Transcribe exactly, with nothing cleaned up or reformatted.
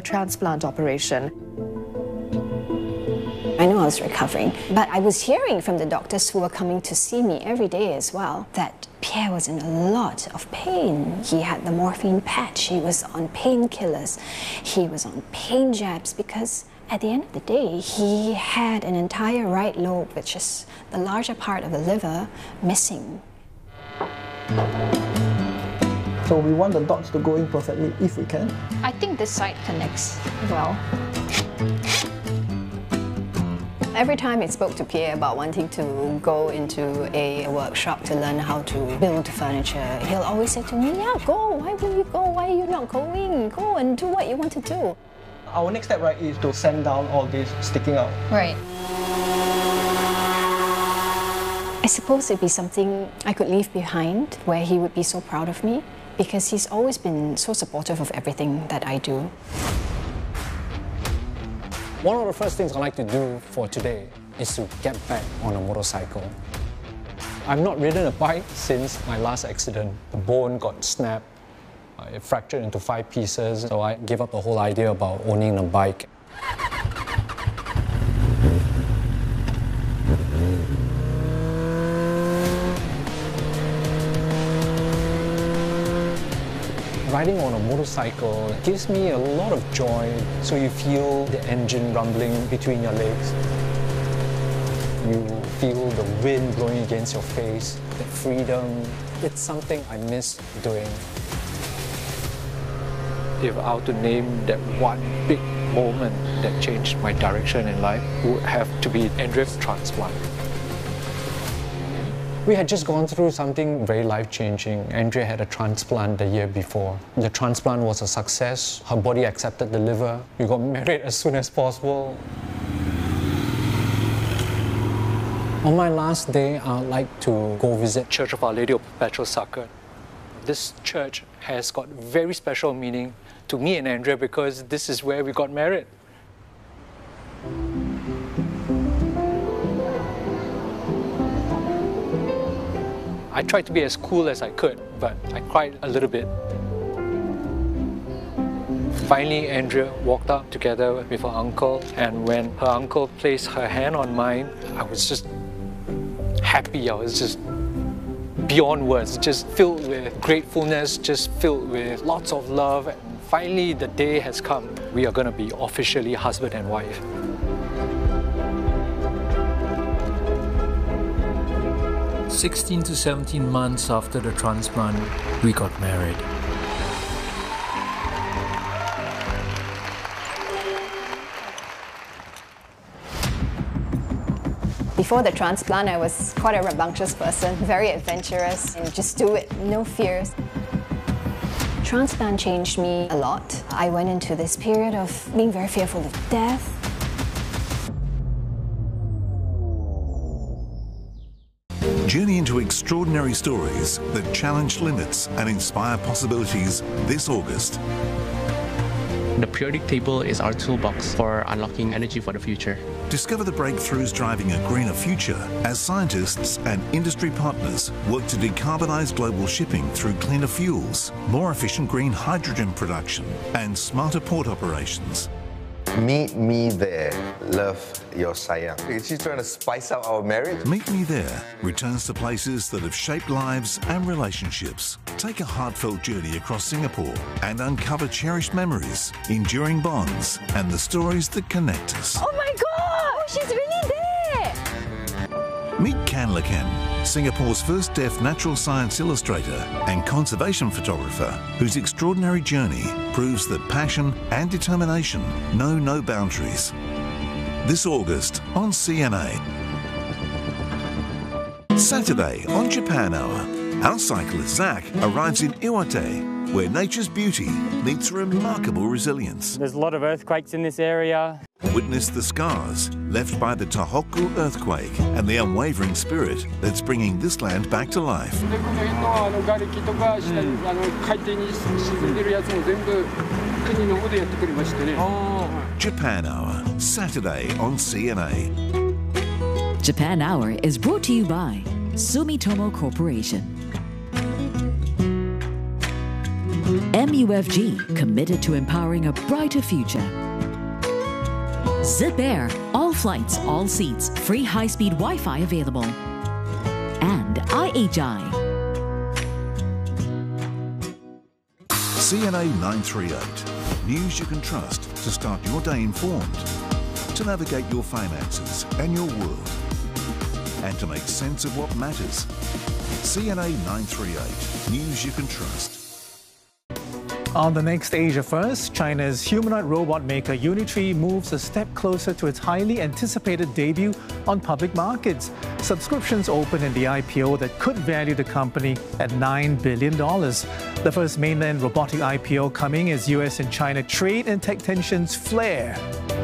transplant operation. I know I was recovering, but I was hearing from the doctors who were coming to see me every day as well that Pierre was in a lot of pain. He had the morphine patch, he was on painkillers, he was on pain jabs because at the end of the day, he had an entire right lobe, which is the larger part of the liver, missing. So we want the dots to go in perfectly if we can. I think this side connects well. Every time I spoke to Pierre about wanting to go into a workshop to learn how to build furniture, he'll always say to me, yeah, go, why will you go, why are you not going? Go and do what you want to do. Our next step, right, is to sand down all this sticking out. Right. I suppose it'd be something I could leave behind where he would be so proud of me because he's always been so supportive of everything that I do. One of the first things I like to do for today is to get back on a motorcycle. I've not ridden a bike since my last accident. The bone got snapped, it fractured into five pieces, so I gave up the whole idea about owning a bike. Riding on a motorcycle gives me a lot of joy, so you feel the engine rumbling between your legs. You feel the wind blowing against your face, the freedom. It's something I miss doing. If I were to name that one big moment that changed my direction in life, it would have to be Andrea's transplant. We had just gone through something very life-changing. Andrea had a transplant the year before. The transplant was a success. Her body accepted the liver. We got married as soon as possible. On my last day, I'd like to go visit Church of Our Lady of Perpetual Succor. This church has got very special meaning to me and Andrea because this is where we got married. I tried to be as cool as I could, but I cried a little bit. Finally, Andrea walked up together with her uncle, and when her uncle placed her hand on mine, I was just happy. I was just beyond words, just filled with gratefulness, just filled with lots of love. And finally, the day has come. We are going to be officially husband and wife. sixteen to seventeen months after the transplant, we got married. Before the transplant, I was quite a rambunctious person, very adventurous, and just do it, no fears. Transplant changed me a lot. I went into this period of being very fearful of death. Journey into extraordinary stories that challenge limits and inspire possibilities this August. The periodic table is our toolbox for unlocking energy for the future. Discover the breakthroughs driving a greener future as scientists and industry partners work to decarbonise global shipping through cleaner fuels, more efficient green hydrogen production and smarter port operations. Meet me there. Love, your sayang. She's trying to spice up our marriage. Meet Me There returns to places that have shaped lives and relationships. Take a heartfelt journey across Singapore and uncover cherished memories, enduring bonds, and the stories that connect us. Oh my God! She's really there! Meet Kan Lakan, Singapore's first deaf natural science illustrator and conservation photographer, whose extraordinary journey proves that passion and determination know no boundaries. This August on C N A. Saturday on Japan Hour, our cyclist Zach arrives in Iwate, where nature's beauty meets remarkable resilience. There's a lot of earthquakes in this area. Witness the scars left by the Tohoku earthquake and the unwavering spirit that's bringing this land back to life. Japan Hour, Saturday on C N A. Japan Hour is brought to you by Sumitomo Corporation. M U F G, committed to empowering a brighter future. Zip Air, all flights, all seats, free high-speed Wi-Fi available. And I H I. C N A nine three eight. News you can trust to start your day informed, to navigate your finances and your world, and to make sense of what matters. C N A nine three eight. News you can trust. On the next Asia First, China's humanoid robot maker Unitree moves a step closer to its highly anticipated debut on public markets. Subscriptions open in the I P O that could value the company at nine billion dollars. The first mainland robotic I P O coming as U S and China trade and tech tensions flare.